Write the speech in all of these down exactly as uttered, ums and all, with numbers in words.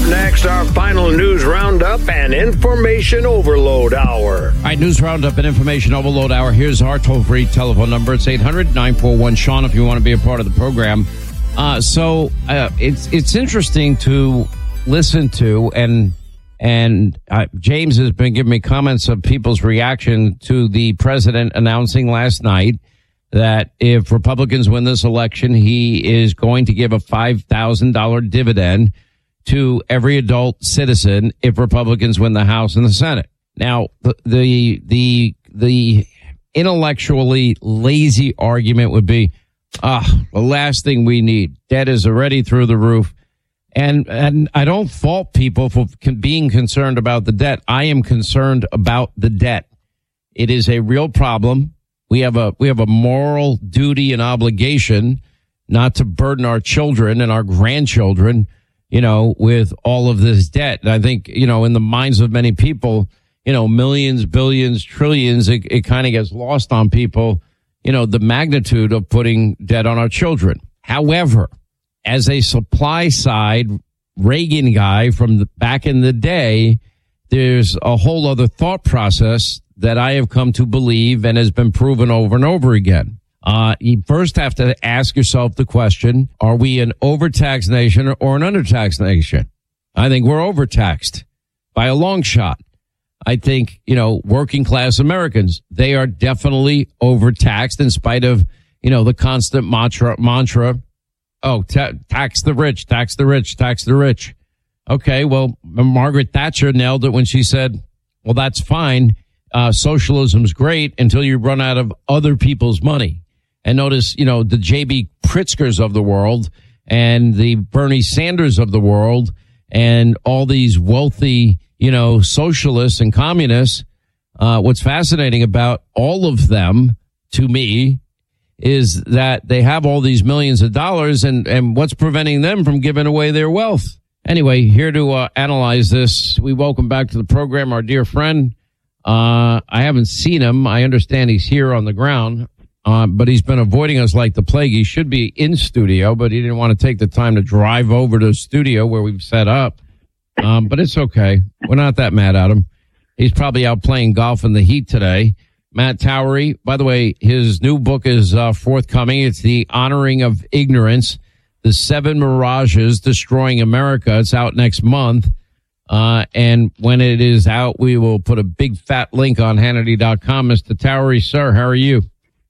next, our final news roundup and information overload hour. All right, news roundup and information overload hour. Here's our toll-free telephone number. It's eight hundred nine four one Sean if you want to be a part of the program. Uh, so uh, it's it's interesting to listen to, and and uh, James has been giving me comments of people's reaction to the president announcing last night that if Republicans win this election, he is going to give a five thousand dollars dividend to every adult citizen if Republicans win the House and the Senate. Now, the the the, the intellectually lazy argument would be, ah, the last thing we need. Debt is already through the roof. And and I don't fault people for being concerned about the debt. I am concerned about the debt. It is a real problem. We have a we have a moral duty and obligation not to burden our children and our grandchildren, you know, with all of this debt. And I think, you know, in the minds of many people, you know, millions, billions, trillions, it, it kind of gets lost on people, you know, the magnitude of putting debt on our children. However, as a supply side Reagan guy from the, back in the day, there's a whole other thought process that I have come to believe and has been proven over and over again. Uh, you first have to ask yourself the question, are we an overtaxed nation or an undertaxed nation? I think we're overtaxed by a long shot. I think, you know, working class Americans, they are definitely overtaxed in spite of, you know, the constant mantra, mantra, oh, ta- tax the rich, tax the rich, tax the rich. Okay, well, Margaret Thatcher nailed it when she said, well, that's fine. Uh, socialism's great until you run out of other people's money. And notice, you know, the J B Pritzkers of the world and the Bernie Sanders of the world and all these wealthy, you know, socialists and communists. Uh, what's fascinating about all of them, to me, is that they have all these millions of dollars, and, and what's preventing them from giving away their wealth? Anyway, here to uh, analyze this, we welcome back to the program our dear friend. Uh, I haven't seen him. I understand he's here on the ground. Uh, but he's been avoiding us like the plague. He should be in studio, but he didn't want to take the time to drive over to the studio where we've set up. Um, but it's okay. We're not that mad at him. He's probably out playing golf in the heat today. Matt Towery, by the way, his new book is uh, forthcoming. It's The Honoring of Ignorance, The Seven Mirages Destroying America. It's out next month. Uh, and when it is out, we will put a big fat link on Hannity dot com. Mister Towery, sir, how are you?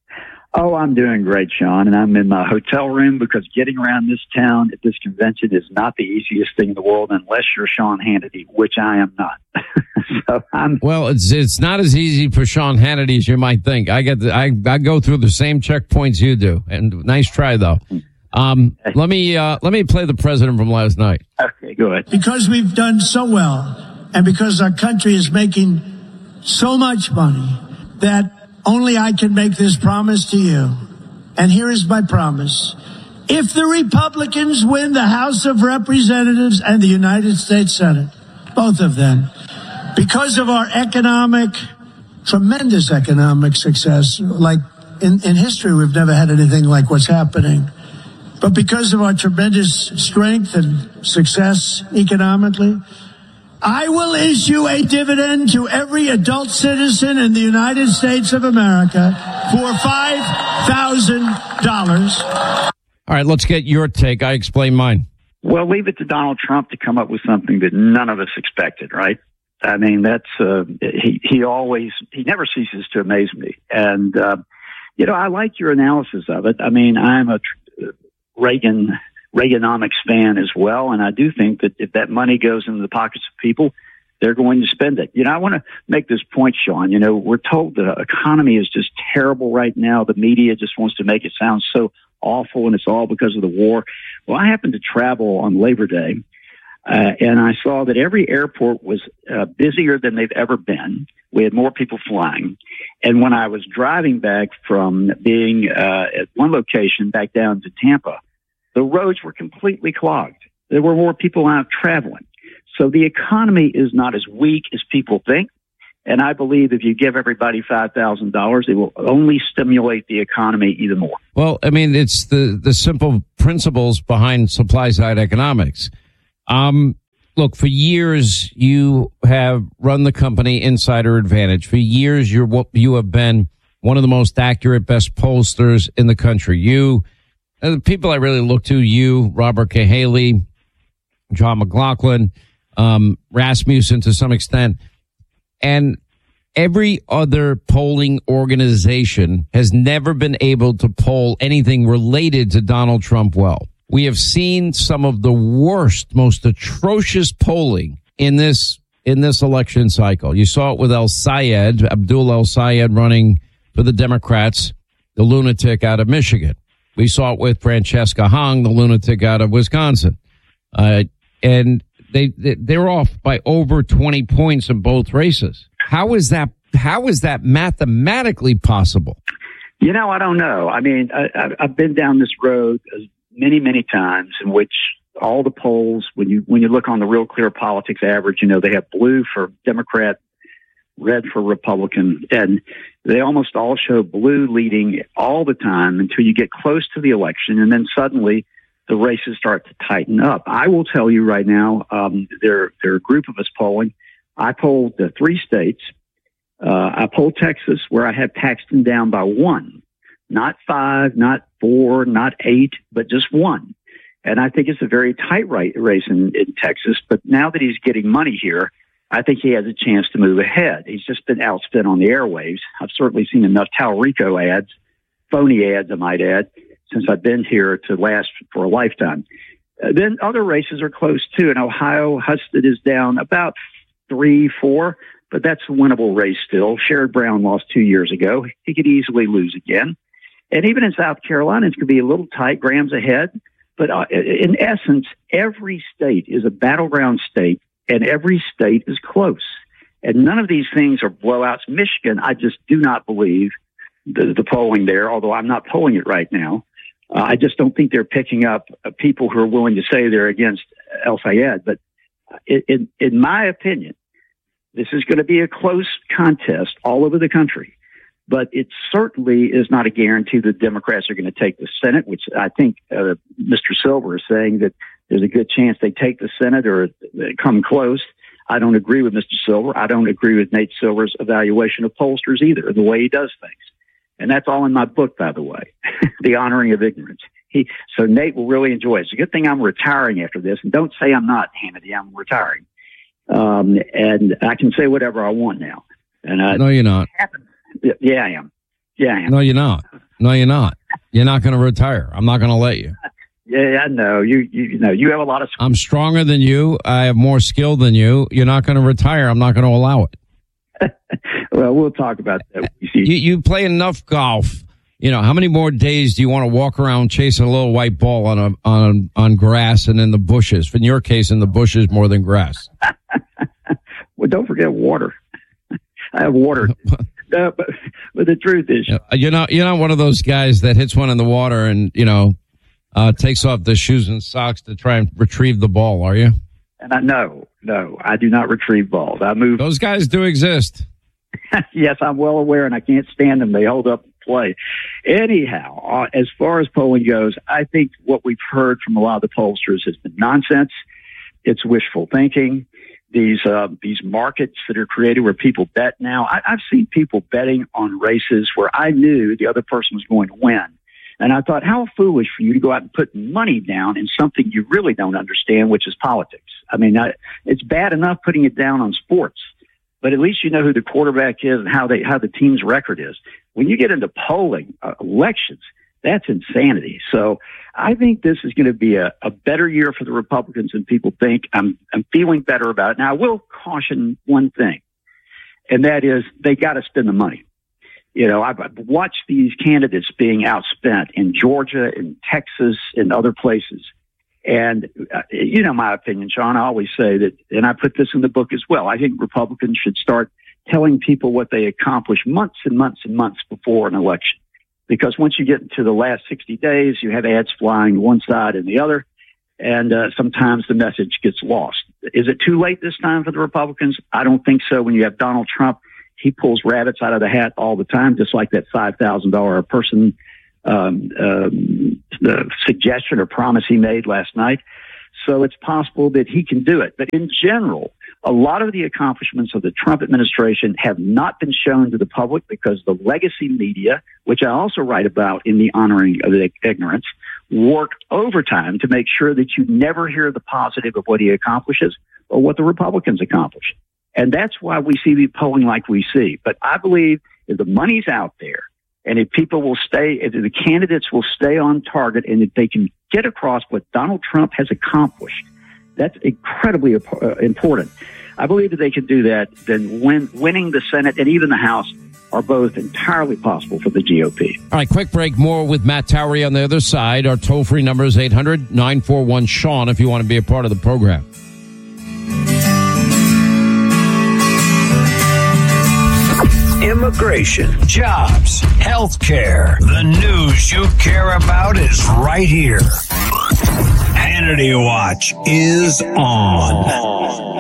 Oh, I'm doing great, Sean, and I'm in my hotel room because getting around this town at this convention is not the easiest thing in the world unless you're Sean Hannity, which I am not. so I'm well, it's it's not as easy for Sean Hannity as you might think. I get the, I I go through the same checkpoints you do, and nice try though. Um, let me uh, let me play the president from last night. Okay, go ahead. Because we've done so well, and because our country is making so much money that only I can make this promise to you. And here is my promise. If the Republicans win the House of Representatives and the United States Senate, both of them, because of our economic, tremendous economic success, like in, in history, we've never had anything like what's happening. But because of our tremendous strength and success economically, I will issue a dividend to every adult citizen in the United States of America for five thousand dollars. All right, let's get your take. I explain mine. Well, leave it to Donald Trump to come up with something that none of us expected, right? I mean, that's, uh, he, he always, he never ceases to amaze me. And, uh, you know, I like your analysis of it. I mean, I'm a Reagan Reaganomics fan as well, and I do think that if that money goes into the pockets of people, they're going to spend it. You know, I want to make this point, Sean. You know, we're told the economy is just terrible right now. The media just wants to make it sound so awful, and it's all because of the war. Well, I happened to travel on Labor Day, uh, and I saw that every airport was uh, busier than they've ever been. We had more people flying. And when I was driving back from being uh, at one location back down to Tampa, the roads were completely clogged. There were more people out traveling. So the economy is not as weak as people think. And I believe if you give everybody five thousand dollars, it will only stimulate the economy even more. Well, I mean, it's the, the simple principles behind supply side economics. Um, look, for years you have run the company Insider Advantage. For years you're you have been one of the most accurate, best pollsters in the country. You, and the people I really look to, you, Robert Cahaly, John McLaughlin, um, Rasmussen to some extent, and every other polling organization has never been able to poll anything related to Donald Trump well. We have seen some of the worst, most atrocious polling in this in this election cycle. You saw it with El Sayed, Abdul El Sayed running for the Democrats, the lunatic out of Michigan. We saw it with Francesca Hong, the lunatic out of Wisconsin. Uh, and they, they, they're off by over twenty points in both races. How is that, how is that mathematically possible? You know, I don't know. I mean, I, I've been down this road many, many times in which all the polls, when you, when you look on the Real Clear Politics average, you know, they have blue for Democrat, red for Republican, and they almost all show blue leading all the time until you get close to the election, and then suddenly the races start to tighten up. I will tell you right now, um, there, there are a group of us polling. I polled the three states. Uh, I polled Texas, where I had Paxton down by one, not five, not four, not eight, but just one. And I think it's a very tight race in, in Texas, but now that he's getting money here, I think he has a chance to move ahead. He's just been outspent on the airwaves. I've certainly seen enough Talrico ads, phony ads, I might add, since I've been here to last for a lifetime. Uh, then other races are close too. In Ohio, Husted is down about three, four, but that's a winnable race still. Sherrod Brown lost two years ago. He could easily lose again. And even in South Carolina, it's going to be a little tight, Graham's ahead. But uh, in essence, every state is a battleground state, and every state is close. And none of these things are blowouts. Michigan, I just do not believe the, the polling there, although I'm not polling it right now. Uh, I just don't think they're picking up uh, people who are willing to say they're against El Sayed. But in, in, in my opinion, this is going to be a close contest all over the country. But it certainly is not a guarantee that Democrats are going to take the Senate, which I think uh, Mister Silver is saying that there's a good chance they take the Senate or come close. I don't agree with Mister Silver. I don't agree with Nate Silver's evaluation of pollsters either, the way he does things. And that's all in my book, by the way, The Honoring of Ignorance. He, so Nate will really enjoy it. It's a good thing I'm retiring after this. And don't say I'm not, Hannity. I'm retiring. Um, and I can say whatever I want now. And uh, No, you're not. Happens. Yeah, I am. Yeah, I am. No, you're not. No, you're not. You're not going to retire. I'm not going to let you. Yeah, I know. You, you, you know, you have a lot of... I'm stronger than you. I have more skill than you. You're not going to retire. I'm not going to allow it. Well, we'll talk about that. You, see. you you play enough golf. You know, how many more days do you want to walk around chasing a little white ball on a, on on grass and in the bushes? In your case, in the bushes more than grass. Well, don't forget water. I have water. No, but, but the truth is, you're not you're not one of those guys that hits one in the water and you know uh, takes off the shoes and socks to try and retrieve the ball, are you? And I no, no, I do not retrieve balls. I move. Those guys do exist. Yes, I'm well aware, and I can't stand them. They hold up the play. Anyhow, uh, as far as polling goes, I think what we've heard from a lot of the pollsters has been nonsense. It's wishful thinking. These uh, these markets that are created where people bet now. I, I've seen people betting on races where I knew the other person was going to win. And I thought, how foolish for you to go out and put money down in something you really don't understand, which is politics. I mean, I, it's bad enough putting it down on sports, but at least you know who the quarterback is and how they how the team's record is. When you get into polling, uh, elections, that's insanity. So I think this is going to be a, a better year for the Republicans than people think. I'm I'm feeling better about it. Now, I will caution one thing, and that is they got to spend the money. You know, I've, I've watched these candidates being outspent in Georgia, in Texas, in other places. And, uh, you know, my opinion, Sean, I always say that, and I put this in the book as well, I think Republicans should start telling people what they accomplish months and months and months before an election. Because once you get into the last sixty days, you have ads flying one side and the other, and uh, sometimes the message gets lost. Is it too late this time for the Republicans? I don't think so. When you have Donald Trump, he pulls rabbits out of the hat all the time, just like that five thousand dollars a person um, um, the suggestion or promise he made last night. So it's possible that he can do it. But in general, a lot of the accomplishments of the Trump administration have not been shown to the public because the legacy media, which I also write about in The Honoring of Ignorance, work overtime to make sure that you never hear the positive of what he accomplishes or what the Republicans accomplish. And that's why we see the polling like we see. But I believe if the money's out there and if people will stay, if the candidates will stay on target and if they can get across what Donald Trump has accomplished, that's incredibly uh, important. I believe that they can do that, then win, winning the Senate and even the House are both entirely possible for the G O P. All right, quick break. More with Matt Towery on the other side. Our toll-free number is eight hundred nine four one Sean if you want to be a part of the program. Immigration, jobs, healthcare. The news you care about is right here. Hannity Watch is on.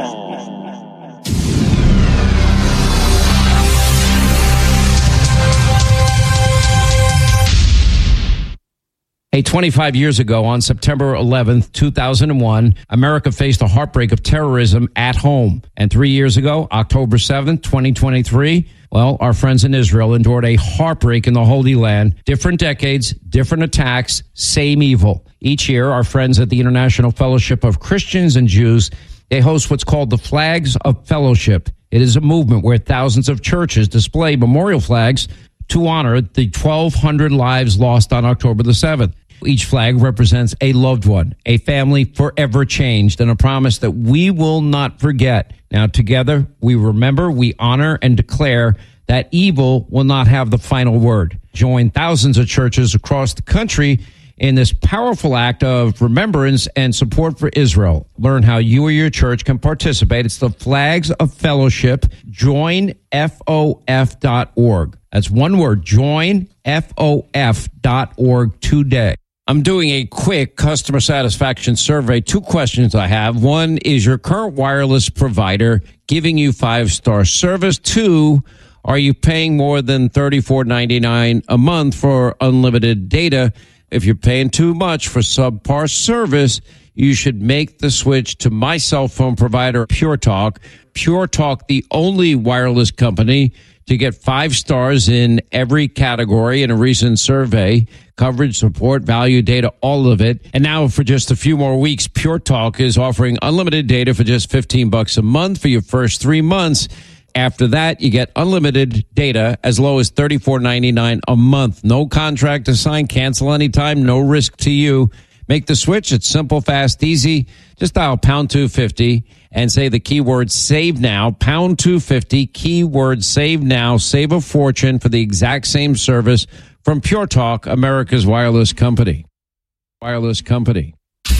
Hey, twenty-five years ago, on September eleventh, two thousand one, America faced a heartbreak of terrorism at home. And three years ago, October seventh, twenty twenty-three, well, our friends in Israel endured a heartbreak in the Holy Land. Different decades, different attacks, same evil. Each year, our friends at the International Fellowship of Christians and Jews, they host what's called the Flags of Fellowship. It is a movement where thousands of churches display memorial flags to honor the twelve hundred lives lost on October the seventh. Each flag represents a loved one, a family forever changed, and a promise that we will not forget. Now, together, we remember, we honor, and declare that evil will not have the final word. Join thousands of churches across the country in this powerful act of remembrance and support for Israel. Learn how you or your church can participate. It's the Flags of Fellowship. Join F O F dot org. That's one word, join F O F dot org today. I'm doing a quick customer satisfaction survey. Two questions I have. One, is your current wireless provider giving you five-star service? Two, are you paying more than thirty-four ninety-nine a month for unlimited data? If you're paying too much for subpar service, you should make the switch to my cell phone provider, Pure Talk. Pure Talk, the only wireless company to get five stars in every category in a recent survey. Coverage, support, value, data, all of it. And now for just a few more weeks, Pure Talk is offering unlimited data for just fifteen bucks a month for your first three months. After that, you get unlimited data as low as thirty-four ninety-nine a month. No contract to sign, cancel anytime, no risk to you. Make the switch. It's simple, fast, easy. Just dial pound two fifty and say the keyword save now, pound two fifty, keyword save now, save a fortune for the exact same service from Pure Talk, America's wireless company. Wireless company.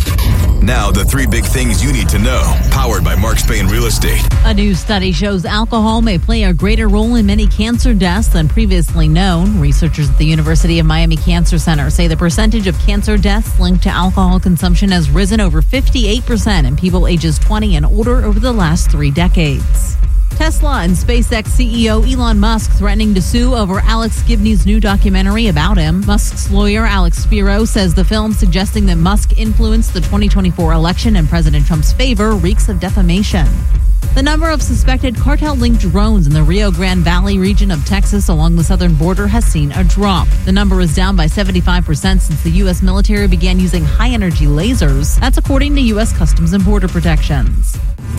Now, the three big things you need to know, powered by Mark Spain Real Estate. A new study shows alcohol may play a greater role in many cancer deaths than previously known. Researchers at the University of Miami Cancer Center say the percentage of cancer deaths linked to alcohol consumption has risen over fifty-eight percent in people ages twenty and older over the last three decades. Tesla and SpaceX C E O Elon Musk threatening to sue over Alex Gibney's new documentary about him. Musk's lawyer, Alex Spiro, says the film suggesting that Musk influenced the twenty twenty-four election in President Trump's favor reeks of defamation. The number of suspected cartel-linked drones in the Rio Grande Valley region of Texas along the southern border has seen a drop. The number is down by seventy-five percent since the U S military began using high-energy lasers. That's according to U S Customs and Border Protections.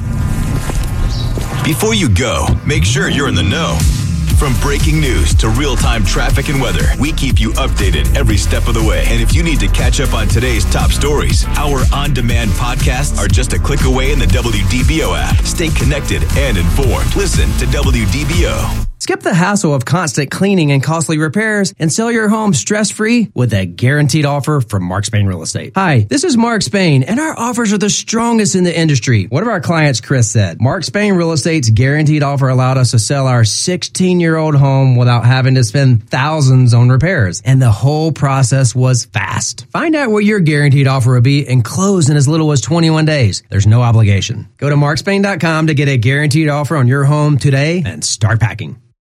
Before you go, make sure you're in the know. From breaking news to real-time traffic and weather, we keep you updated every step of the way. And if you need to catch up on today's top stories, our on-demand podcasts are just a click away in the W D B O app. Stay connected and informed. Listen to W D B O. Skip the hassle of constant cleaning and costly repairs and sell your home stress-free with a guaranteed offer from Mark Spain Real Estate. Hi, this is Mark Spain, and our offers are the strongest in the industry. One of our clients, Chris, said, Mark Spain Real Estate's guaranteed offer allowed us to sell our sixteen-year-old home without having to spend thousands on repairs, and the whole process was fast. Find out what your guaranteed offer will be and close in as little as twenty-one days. There's no obligation. Go to mark spain dot com to get a guaranteed offer on your home today and start packing.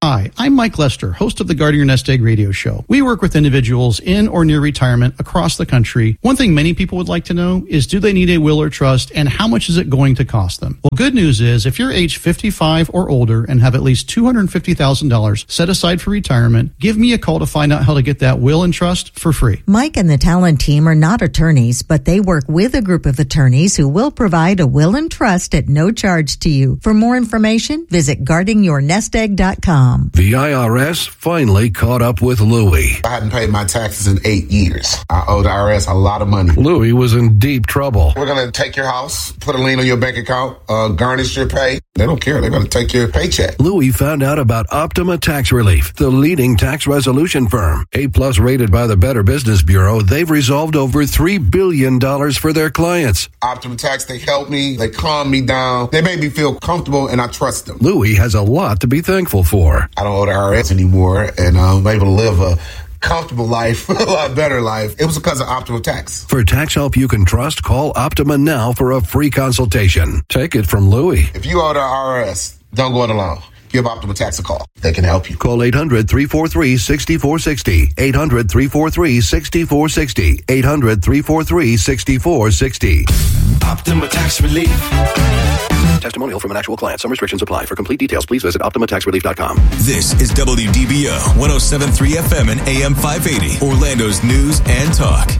Hi, I'm Mike Lester, host of the Guarding Your Nest Egg radio show. We work with individuals in or near retirement across the country. One thing many people would like to know is, do they need a will or trust, and how much is it going to cost them? Well, good news is, if you're age fifty-five or older and have at least two hundred fifty thousand dollars set aside for retirement, give me a call to find out how to get that will and trust for free. Mike and the Talent team are not attorneys, but they work with a group of attorneys who will provide a will and trust at no charge to you. For more information, visit guarding your nest egg dot com. The I R S finally caught up with Louie. I hadn't paid my taxes in eight years. I owe the I R S a lot of money. Louie was in deep trouble. We're going to take your house, put a lien on your bank account, uh, garnish your pay. They don't care. They're going to take your paycheck. Louie found out about Optima Tax Relief, the leading tax resolution firm. A-plus rated by the Better Business Bureau, they've resolved over three billion dollars for their clients. Optima Tax, they help me. They calm me down. They make me feel comfortable, and I trust them. Louie has a lot to be thankful for. I don't owe the I R S anymore, and I'm able to live a comfortable life, a lot better life. It was because of Optima Tax. For tax help you can trust, call Optima now for a free consultation. Take it from Louie. If you owe the I R S, don't go it alone. Give Optima Tax a call. They can help you. Call eight hundred, three four three, six four six zero. eight hundred, three four three, six four six zero. eight hundred, three four three, six four six zero. Optima Tax Relief. Testimonial from an actual client. Some restrictions apply. For complete details, please visit optima tax relief dot com. This is W D B O one oh seven point three F M and A M five eighty, Orlando's news and talk.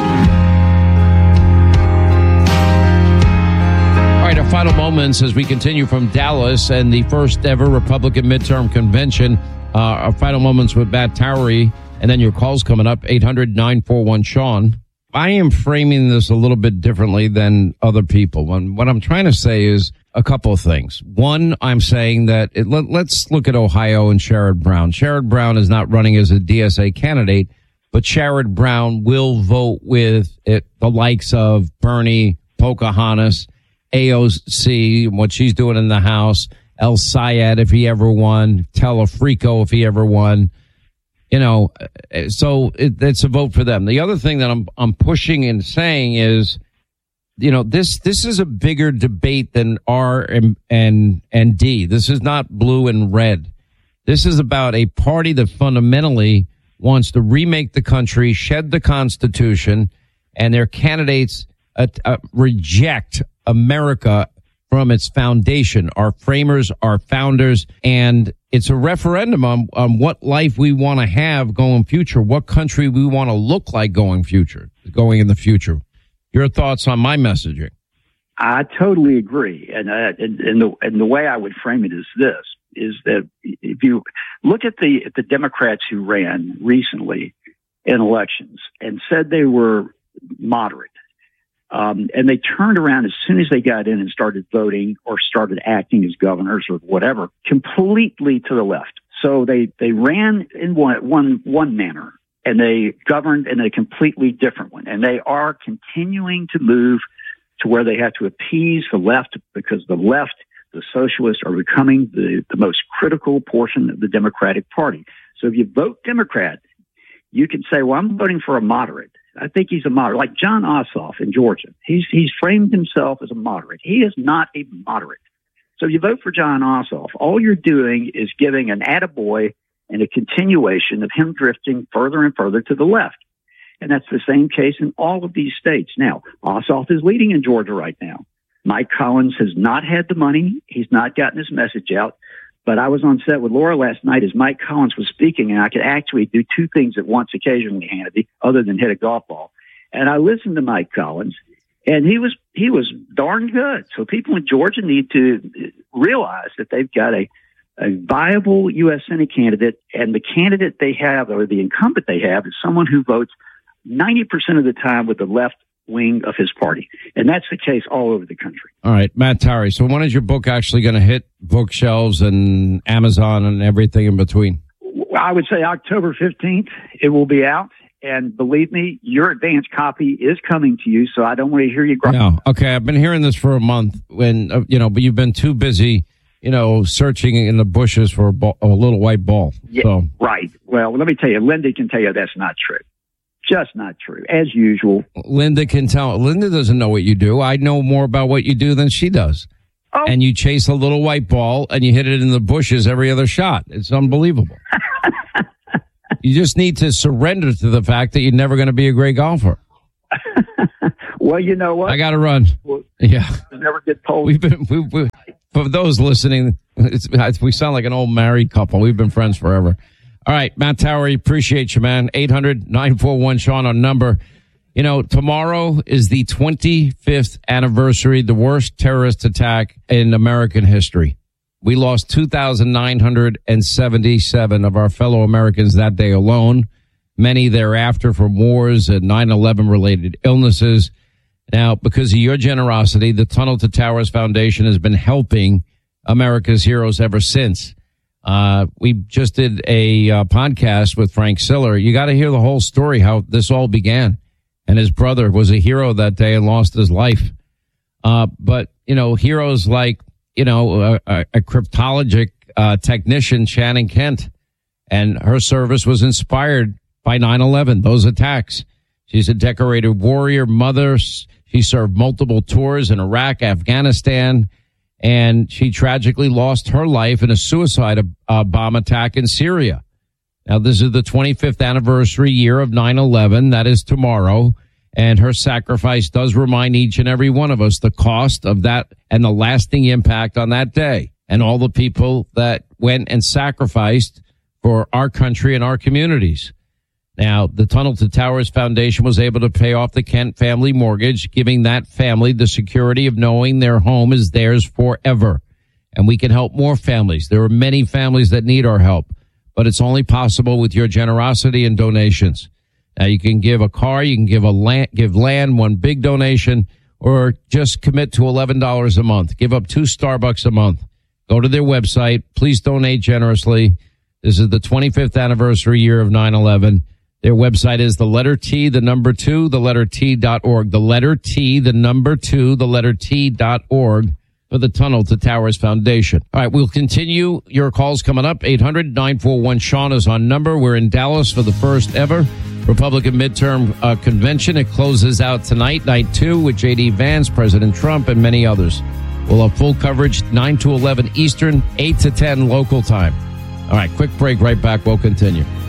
All right, our final moments as we continue from Dallas and the first ever Republican midterm convention. Uh, our final moments with Matt Towery, and then your calls coming up, eight hundred, nine four one, Sean. I am framing this a little bit differently than other people. When, what I'm trying to say is a couple of things. One, I'm saying that it, let, let's look at Ohio and Sherrod Brown. Sherrod Brown is not running as a D S A candidate, but Sherrod Brown will vote with it, the likes of Bernie, Pocahontas, A O C, what she's doing in the House, El Sayed if he ever won, Telefrico if he ever won. You know, so it, it's a vote for them. The other thing that I'm I'm pushing and saying is, you know, this this is a bigger debate than R and and, and D. This is not blue and red. This is about a party that fundamentally wants to remake the country, shed the Constitution, and their candidates uh, uh, reject America from its foundation, our framers, our founders, and it's a referendum on, on what life we want to have going future, what country we want to look like going future, going in the future. Your thoughts on my messaging? I totally agree, and uh, and, and the and the way I would frame it is this: is that if you look at the at the Democrats who ran recently in elections and said they were moderate. Um, and they turned around as soon as they got in and started voting or started acting as governors or whatever, completely to the left. So they, they ran in one, one, one manner and they governed in a completely different one. And they are continuing to move to where they have to appease the left because the left, the socialists, are becoming the, the most critical portion of the Democratic Party. So if you vote Democrat, you can say, well, I'm voting for a moderate. I think he's a moderate, like John Ossoff in Georgia. He's he's framed himself as a moderate. He is not a moderate. So you vote for John Ossoff. All you're doing is giving an attaboy and a continuation of him drifting further and further to the left. And that's the same case in all of these states. Now, Ossoff is leading in Georgia right now. Mike Collins has not had the money. He's not gotten his message out. But I was on set with Laura last night as Mike Collins was speaking, and I could actually do two things at once occasionally, Hannity, other than hit a golf ball. And I listened to Mike Collins, and he was he was darn good. So people in Georgia need to realize that they've got a, a viable U S Senate candidate, and the candidate they have, or the incumbent they have, is someone who votes ninety percent of the time with the left wing of his party. And that's the case all over the country. All right, Matt Towery. So when is your book actually going to hit bookshelves and Amazon and everything in between? I would say October fifteenth, it will be out. And believe me, your advance copy is coming to you, so I don't want to hear you grumbling. No, okay, I've been hearing this for a month, when uh, you know, but you've been too busy, you know, searching in the bushes for a, ball, a little white ball. Yeah, so. Right. Well, let me tell you, Linda can tell you that's not true. Just not true, as usual. Linda can tell. Linda doesn't know what you do. I know more about what you do than she does. Oh. And you chase a little white ball and you hit it in the bushes every other shot. It's unbelievable. You just need to surrender to the fact that you're never going to be a great golfer. Well, you know what? I got to run. Well, yeah. Never get told. We've been, we, we, for those listening, it's, we sound like an old married couple. We've been friends forever. All right, Matt Tower, appreciate you, man. eight hundred nine four one Sean on number. You know, tomorrow is the twenty-fifth anniversary, the worst terrorist attack in American history. We lost two thousand nine hundred seventy-seven of our fellow Americans that day alone, many thereafter from wars and nine eleven related illnesses. Now, because of your generosity, the Tunnel to Towers Foundation has been helping America's heroes ever since. Uh, we just did a uh, podcast with Frank Siller. You got to hear the whole story, how this all began. And his brother was a hero that day and lost his life. Uh, but, you know, heroes like, you know, a, a cryptologic uh, technician, Shannon Kent, and her service was inspired by nine eleven, those attacks. She's a decorated warrior, mother. She served multiple tours in Iraq, Afghanistan, and she tragically lost her life in a suicide uh, bomb attack in Syria. Now, this is the twenty-fifth anniversary year of nine eleven. That is tomorrow. And her sacrifice does remind each and every one of us the cost of that and the lasting impact on that day and all the people that went and sacrificed for our country and our communities. Now, the Tunnel to Towers Foundation was able to pay off the Kent family mortgage, giving that family the security of knowing their home is theirs forever. And we can help more families. There are many families that need our help, but it's only possible with your generosity and donations. Now, you can give a car, you can give a land, give land, one big donation, or just commit to eleven dollars a month. Give up two Starbucks a month. Go to their website. Please donate generously. This is the twenty-fifth anniversary year of nine eleven. Their website is the letter T, the number two, the letter T dot org. The letter T, the number two, the letter T dot org for the Tunnel to Towers Foundation. All right, we'll continue your calls coming up. eight hundred nine four one Sean is on number. We're in Dallas for the first ever Republican midterm uh, convention. It closes out tonight, night two, with J D Vance, President Trump, and many others. We'll have full coverage nine to eleven Eastern, eight to ten local time. All right, quick break, right back. We'll continue.